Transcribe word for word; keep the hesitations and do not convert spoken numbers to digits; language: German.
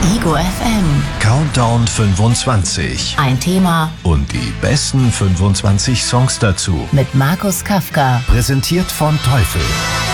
Indigo F M. Countdown fünfundzwanzig. Ein Thema Und die besten fünfundzwanzig Songs dazu. mit Markus Kafka. Präsentiert von Teufel.